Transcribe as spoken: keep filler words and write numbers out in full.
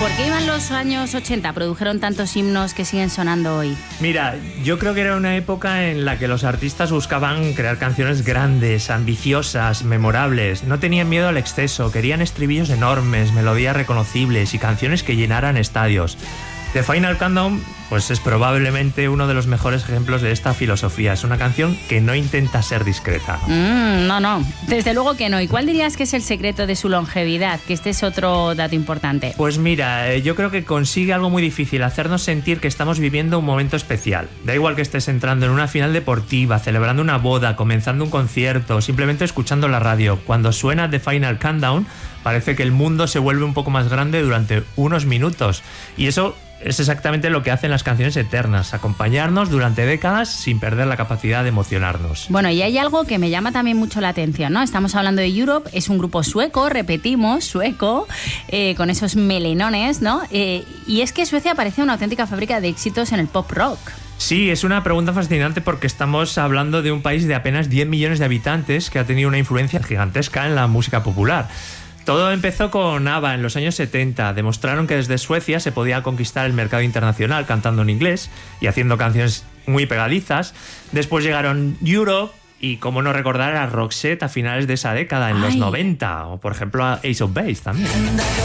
¿Por qué iban los años ochenta? Produjeron tantos himnos que siguen sonando hoy. Mira, yo creo que era una época en la que los artistas buscaban crear canciones grandes, ambiciosas, memorables. No tenían miedo al exceso, querían estribillos enormes, melodías reconocibles y canciones que llenaran estadios. The Final Countdown, pues es probablemente uno de los mejores ejemplos de esta filosofía. Es una canción que no intenta ser discreta. Mm, no, no, desde luego que no. ¿Y cuál dirías que es el secreto de su longevidad? Que este es otro dato importante. Pues mira, yo creo que consigue algo muy difícil, hacernos sentir que estamos viviendo un momento especial. Da igual que estés entrando en una final deportiva, celebrando una boda, comenzando un concierto, o simplemente escuchando la radio. Cuando suena The Final Countdown, parece que el mundo se vuelve un poco más grande durante unos minutos. Y eso es exactamente lo que hacen las canciones eternas, acompañarnos durante décadas sin perder la capacidad de emocionarnos. Bueno, y hay algo que me llama también mucho la atención, ¿no? Estamos hablando de Europe, es un grupo sueco, repetimos, sueco, eh, con esos melenones, ¿no? Eh, y es que Suecia parece una auténtica fábrica de éxitos en el pop rock. Sí, es una pregunta fascinante porque estamos hablando de un país de apenas diez millones de habitantes que ha tenido una influencia gigantesca en la música popular. Todo empezó con ABBA en los años setenta. Demostraron que desde Suecia se podía conquistar el mercado internacional cantando en inglés y haciendo canciones muy pegadizas. Después llegaron Europe y, cómo no recordar, a Roxette a finales de esa década, en Ay. los noventa. O, por ejemplo, a Ace of Base también.